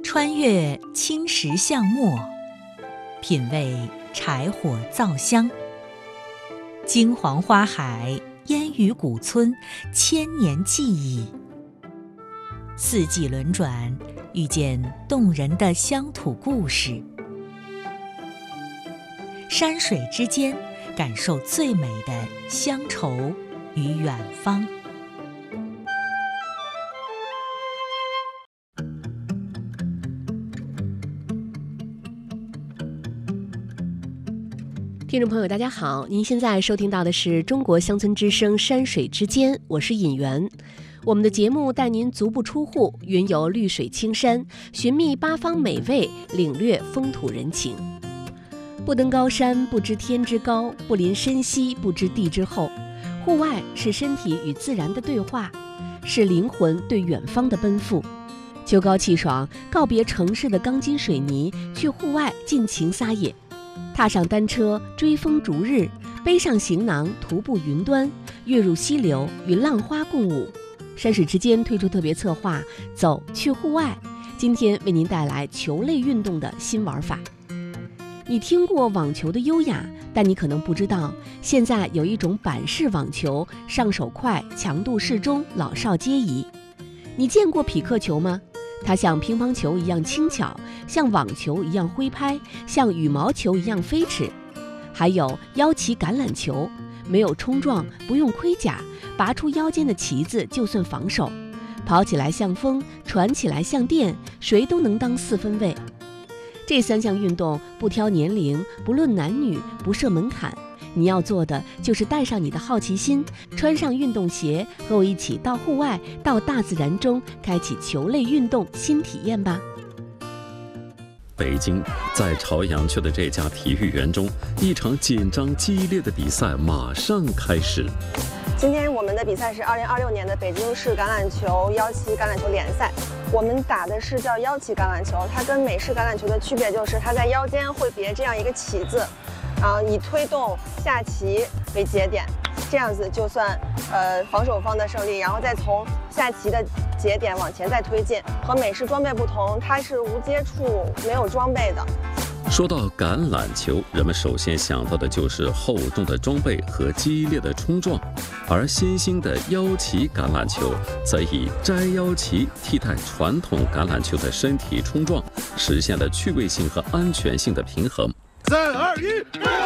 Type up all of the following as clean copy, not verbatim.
穿越青石巷陌，品味柴火皂香。金黄花海，烟雨古村，千年记忆。四季轮转，遇见动人的乡土故事。山水之间，感受最美的乡愁与远方。 听众朋友大家好，您现在收听到的是中国乡村之声山水之间，我是尹媛。我们的节目带您足不出户，云游绿水青山，寻觅八方美味，领略风土人情。不登高山，不知天之高；不临深溪，不知地之厚。户外是身体与自然的对话，是灵魂对远方的奔赴。秋高气爽，告别城市的钢筋水泥，去户外尽情撒野。踏上单车，追风逐日；背上行囊，徒步云端，跃入溪流，与浪花共舞。山水之间推出特别策划，走去户外。今天为您带来球类运动的新玩法。你听过网球的优雅，但你可能不知道，现在有一种板式网球，上手快，强度适中，老少皆宜。你见过匹克球吗？它像乒乓球一样轻巧，像网球一样挥拍，像羽毛球一样飞驰。还有腰旗橄榄球，没有冲撞，不用盔甲，拔出腰间的旗子就算防守。跑起来像风，传起来像电，谁都能当四分卫。这三项运动不挑年龄，不论男女，不设门槛。你要做的就是带上你的好奇心，穿上运动鞋，和我一起到户外，到大自然中，开启球类运动新体验吧。 北京，在朝阳区的这家体育园中，一场紧张激烈的比赛马上开始。 今天我们的比赛是2026年的北京市橄榄球腰旗橄榄球联赛。我们打的是叫腰旗橄榄球，它跟美式橄榄球的区别就是它在腰间会别这样一个旗子，以推动下旗为节点，这样子就算防守方的胜利，然后再从下旗的节点往前再推进。和美式装备不同，它是无接触、没有装备的。 说到橄榄球，人们首先想到的就是厚重的装备和激烈的冲撞，而新兴的腰旗橄榄球则以摘腰旗替代传统橄榄球的身体冲撞，实现了趣味性和安全性的平衡。 3、2、1，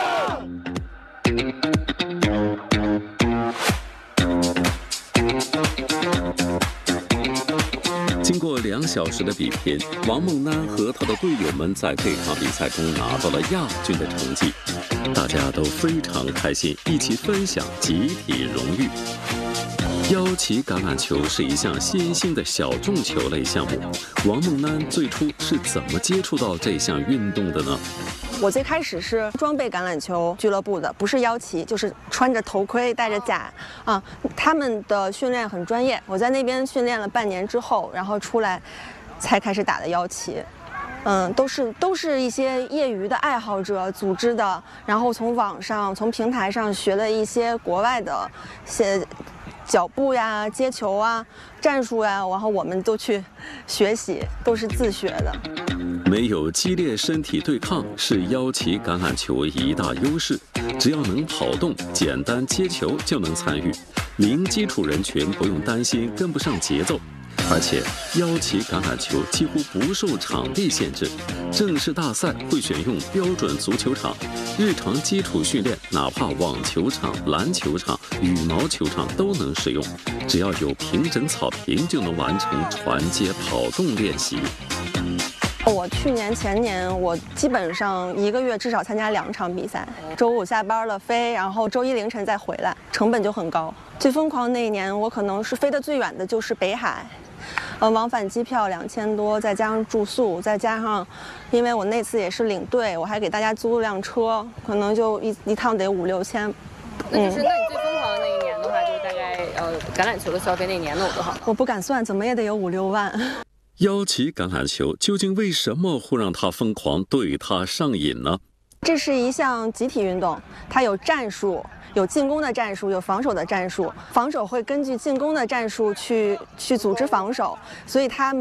经过2小时的比拼，王梦楠和他的队友们在这场比赛中拿到了亚军的成绩，大家都非常开心，一起分享集体荣誉。腰旗橄榄球是一项新兴的小众球类项目，王梦楠最初是怎么接触到这项运动的呢？ 我最开始是装备橄榄球俱乐部的，不是腰旗，就是穿着头盔戴着甲他们的训练很专业，我在那边训练了半年之后，然后出来才开始打的腰旗。都是一些业余的爱好者组织的，然后从网上从平台上学了一些国外的些脚步呀、接球啊、战术呀，然后我们都去学习，都是自学的。 没有激烈身体对抗是腰旗橄榄球一大优势，只要能跑动，简单接球就能参与，零基础人群不用担心跟不上节奏。而且腰旗橄榄球几乎不受场地限制，正式大赛会选用标准足球场，日常基础训练哪怕网球场、篮球场、羽毛球场都能使用，只要有平整草坪就能完成传接跑动练习。 我去年前年我基本上1个月至少参加2场比赛，周5下班了飞，然后周1凌晨再回来，成本就很高。最疯狂那一年，我可能是飞得最远的就是北海，往返机票2000多，再加上住宿，再加上，因为我那次也是领队，我还给大家租了辆车，可能就一趟得5、6千。 那你最疯狂的那一年的话，就是大概橄榄球的消费那年能有多少？ 我不敢算，怎么也得有5、6万。 腰旗橄榄球究竟为什么会让他疯狂，对他上瘾呢？ 这是一项集体运动，它有战术，有进攻的战术，有防守的战术。防守会根据进攻的战术去组织防守，所以它